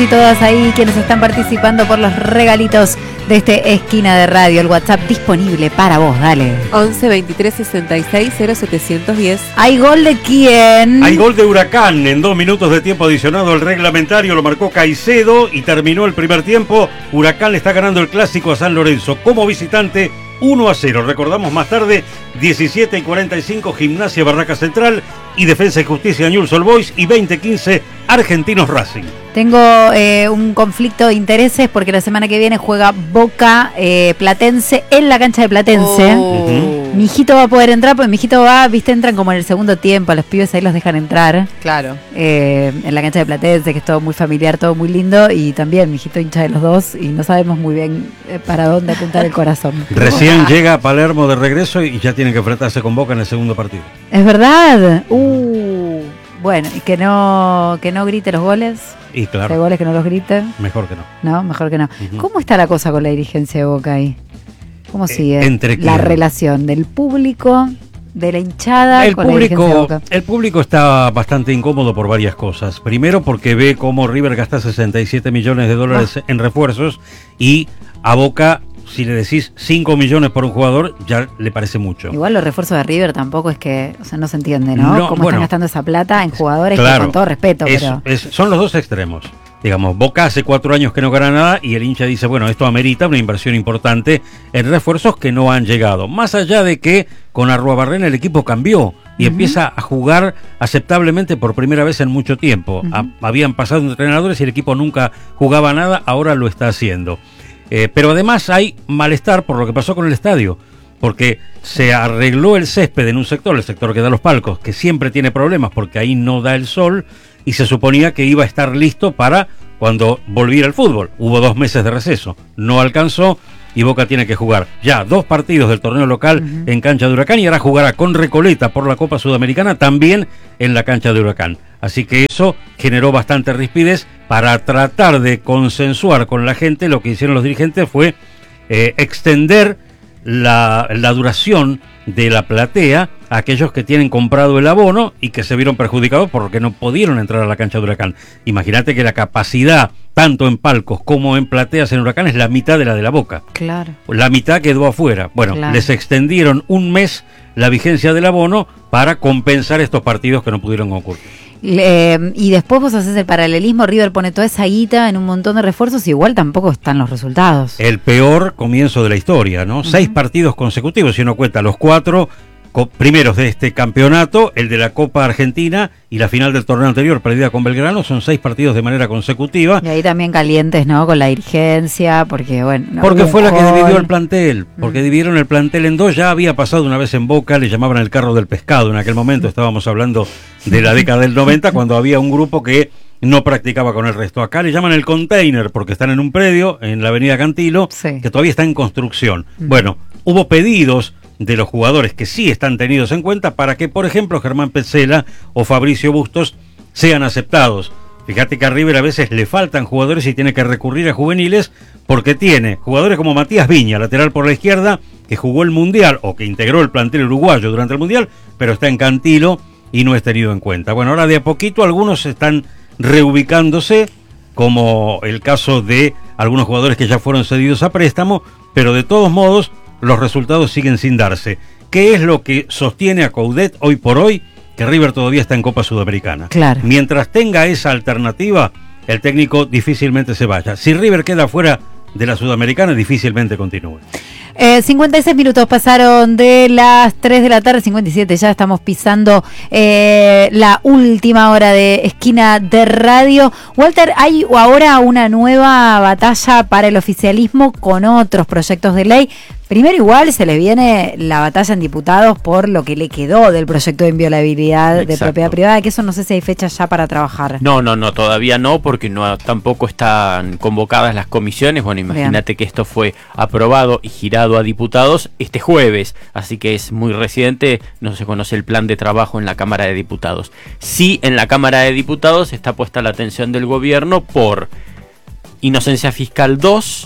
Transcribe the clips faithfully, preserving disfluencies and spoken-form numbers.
Y todas ahí quienes están participando por los regalitos de este Esquina de Radio, el WhatsApp disponible para vos, dale. once veintitrés sesenta y seis cero setecientos diez. ¿Hay gol de quién? Hay gol de Huracán en dos minutos de tiempo adicionado al reglamentario, lo marcó Caicedo y terminó el primer tiempo. Huracán le está ganando el clásico a San Lorenzo como visitante uno a cero. Recordamos más tarde, diecisiete y cuarenta y cinco, Gimnasia Barraca Central y Defensa y Justicia Newell's Old Boys y veinte quince, Argentinos Racing. Tengo eh, un conflicto de intereses porque la semana que viene juega Boca eh, Platense en la cancha de Platense. Oh. Uh-huh. Mi hijito va a poder entrar, porque mi hijito va, viste, entran como en el segundo tiempo, a los pibes ahí los dejan entrar. Claro. Eh, en la cancha de Platense, que es todo muy familiar, todo muy lindo, y también mi hijito hincha de los dos y no sabemos muy bien eh, para dónde apuntar el corazón. Recién llega a Palermo de regreso y ya tiene que enfrentarse con Boca en el segundo partido. ¿Es verdad? Uh, bueno, y que no, que no grite los goles. Y claro, Hay goles que no los griten. mejor que no. No, mejor que no. Uh-huh. ¿Cómo está la cosa con la dirigencia de Boca ahí? ¿Cómo sigue Eh, ¿entre la quién? relación del público, de la hinchada El con la dirigencia de público, Boca? el público está bastante incómodo por varias cosas. Primero porque ve cómo River gasta sesenta y siete millones de dólares Ah. en refuerzos y a Boca, si le decís cinco millones por un jugador, ya le parece mucho. Igual los refuerzos de River tampoco es que, o sea, no se entiende, ¿no? No, Cómo bueno, están gastando esa plata en jugadores que, Claro, con todo respeto, es- pero... es- son los dos extremos. Digamos, Boca hace cuatro años que no gana nada y el hincha dice, bueno, esto amerita una inversión importante en refuerzos que no han llegado. Más allá de que con Arruabarrena el equipo cambió y Ujú. empieza a jugar aceptablemente por primera vez en mucho tiempo. Ujú. Ha- habían pasado entrenadores y el equipo nunca jugaba nada, ahora lo está haciendo. Eh, pero además hay malestar por lo que pasó con el estadio, porque se arregló el césped en un sector, el sector que da los palcos, que siempre tiene problemas porque ahí no da el sol, y se suponía que iba a estar listo para cuando volviera el fútbol. Hubo dos meses de receso, no alcanzó y Boca tiene que jugar ya dos partidos del torneo local Ujú. en cancha de Huracán y ahora jugará con Recoleta por la Copa Sudamericana también en la cancha de Huracán. Así que eso generó bastante rispidez. Para tratar de consensuar con la gente, lo que hicieron los dirigentes fue eh, extender la, la duración de la platea a aquellos que tienen comprado el abono y que se vieron perjudicados porque no pudieron entrar a la cancha de Huracán. Imagínate que la capacidad, tanto en palcos como en plateas en Huracán, es la mitad de la de la Boca. Claro. La mitad quedó afuera. Bueno, Claro. les extendieron un mes la vigencia del abono para compensar estos partidos que no pudieron ocurrir. Le- y después vos haces el paralelismo, River pone toda esa guita en un montón de refuerzos, igual tampoco están los resultados. El peor comienzo de la historia, ¿no? Ujú. Seis partidos consecutivos, si uno cuenta los cuatro co- primeros de este campeonato, el de la Copa Argentina y la final del torneo anterior perdida con Belgrano, son seis partidos de manera consecutiva. Y ahí también calientes, ¿no? Con la dirigencia, porque bueno... no Porque hubo fue la que gol. dividió el plantel, porque dividieron el plantel en dos. Ya había pasado una vez en Boca, le llamaban el carro del pescado. En aquel momento estábamos hablando de la década del noventa, cuando había un grupo que no practicaba con el resto. Acá le llaman el container, porque están en un predio, en la avenida Cantilo, Sí. que todavía está en construcción. Mm. Bueno, hubo pedidos de los jugadores que sí están tenidos en cuenta para que, por ejemplo, Germán Petzela o Fabricio Bustos sean aceptados. Fíjate que a River a veces le faltan jugadores y tiene que recurrir a juveniles porque tiene jugadores como Matías Viña, lateral por la izquierda, que jugó el Mundial o que integró el plantel uruguayo durante el Mundial, pero está en Cantilo y no es tenido en cuenta. Bueno, ahora de a poquito algunos están reubicándose, como el caso de algunos jugadores que ya fueron cedidos a préstamo, pero de todos modos los resultados siguen sin darse. ¿Qué es lo que sostiene a Coudet hoy por hoy? Que River todavía está en Copa Sudamericana. Claro. Mientras tenga esa alternativa, el técnico difícilmente se vaya. Si River queda fuera de la Sudamericana, difícilmente continúe. Eh, cincuenta y seis minutos pasaron de las tres de la tarde, cincuenta y siete, ya estamos pisando eh, la última hora de Esquina de Radio. Walter, hay ahora una nueva batalla para el oficialismo con otros proyectos de ley. Primero igual se le viene la batalla en diputados por lo que le quedó del proyecto de inviolabilidad de Exacto. propiedad privada, que eso no sé si hay fecha ya para trabajar. No, no, no, todavía no, porque no tampoco están convocadas las comisiones. Bueno, imagínate que esto fue aprobado y girado a diputados este jueves, así que es muy reciente, no se conoce el plan de trabajo en la Cámara de Diputados. Sí, en la Cámara de Diputados está puesta la atención del gobierno por Inocencia Fiscal dos,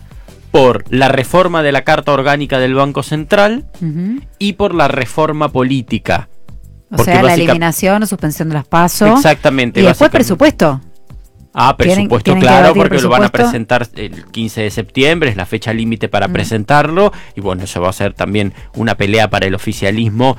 por la reforma de la Carta Orgánica del Banco Central Uh-huh. y por la reforma política. O Porque sea, la básica- eliminación o suspensión de las PASO. Exactamente. Y después básicamente. presupuesto. Ah, presupuesto, ¿Tienen, tienen claro, porque presupuesto? Lo van a presentar el quince de septiembre, es la fecha límite para mm. presentarlo, y bueno, eso va a ser también una pelea para el oficialismo.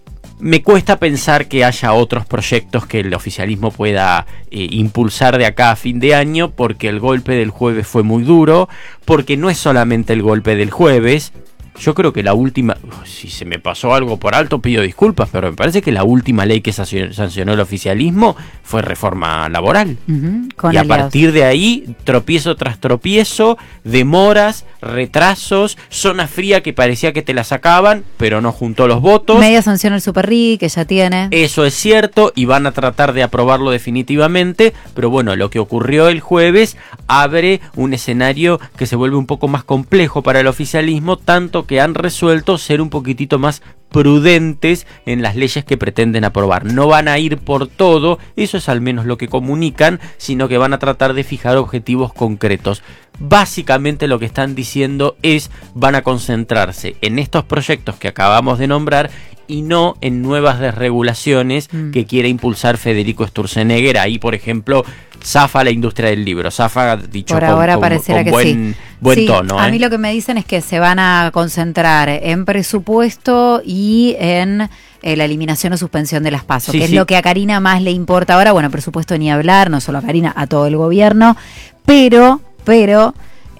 Me cuesta pensar que haya otros proyectos que el oficialismo pueda eh, impulsar de acá a fin de año, porque el golpe del jueves fue muy duro, porque no es solamente el golpe del jueves. Yo creo que la última, si se me pasó algo por alto pido disculpas, pero me parece que la última ley que sancionó el oficialismo fue reforma laboral. Uh-huh, y a aliados. Partir de ahí, tropiezo tras tropiezo, demoras, retrasos, zona fría que parecía que te la sacaban, pero no juntó los votos. Media sanción el Super R I, que ya tiene. Eso es cierto, y van a tratar de aprobarlo definitivamente, pero bueno, lo que ocurrió el jueves abre un escenario que se vuelve un poco más complejo para el oficialismo, tanto que han resuelto ser un poquitito más prudentes en las leyes que pretenden aprobar. No van a ir por todo, eso es al menos lo que comunican, sino que van a tratar de fijar objetivos concretos. Básicamente lo que están diciendo es, van a concentrarse en estos proyectos que acabamos de nombrar y no en nuevas desregulaciones mm. que quiere impulsar Federico Sturzenegger. Ahí, por ejemplo, zafa la industria del libro, zafa, dicho por con, ahora con, pareciera con que buen, sí. buen sí, tono. A ¿eh? mí lo que me dicen es que se van a concentrar en presupuesto y en eh, la eliminación o suspensión de las PASO, sí, que sí. es lo que a Karina más le importa ahora. Bueno, presupuesto ni hablar, no solo a Karina, a todo el gobierno, pero, pero...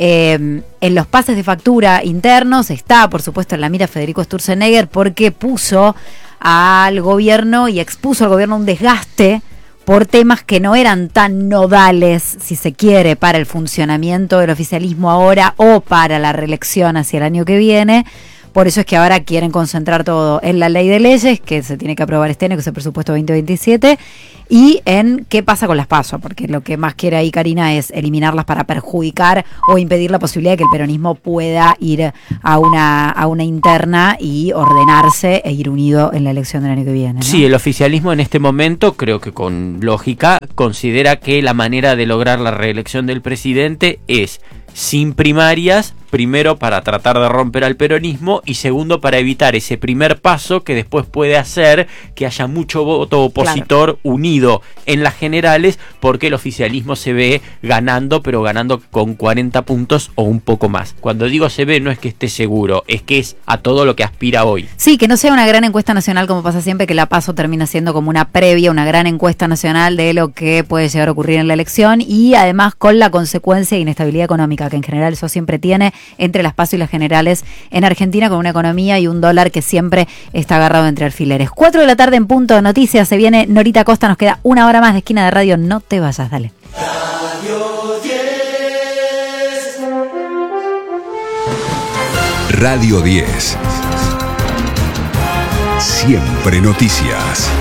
Eh, en los pases de factura internos está, por supuesto, en la mira Federico Sturzenegger, porque puso al gobierno y expuso al gobierno un desgaste por temas que no eran tan nodales, si se quiere, para el funcionamiento del oficialismo ahora o para la reelección hacia el año que viene. Por eso es que ahora quieren concentrar todo en la ley de leyes, que se tiene que aprobar este año, que es el presupuesto veinte veintisiete, y en qué pasa con las PASO, porque lo que más quiere ahí Karina es eliminarlas para perjudicar o impedir la posibilidad de que el peronismo pueda ir a una, a una interna y ordenarse e ir unido en la elección del año que viene, ¿no? Sí, el oficialismo en este momento, creo que con lógica, considera que la manera de lograr la reelección del presidente es sin primarias, primero para tratar de romper al peronismo y segundo para evitar ese primer paso que después puede hacer que haya mucho voto opositor claro. unido en las generales, porque el oficialismo se ve ganando, pero ganando con cuarenta puntos o un poco más. Cuando digo se ve no es que esté seguro, es que es a todo lo que aspira hoy. Sí, que no sea una gran encuesta nacional como pasa siempre, que la PASO termina siendo como una previa, una gran encuesta nacional de lo que puede llegar a ocurrir en la elección, y además con la consecuencia de inestabilidad económica que en general eso siempre tiene entre las PASO y las generales en Argentina, con una economía y un dólar que siempre está agarrado entre alfileres. Cuatro de la tarde en punto de noticias, se viene Norita Costa, nos queda una hora más de Esquina de Radio, no te vayas, dale. Radio diez. Radio diez. Siempre noticias.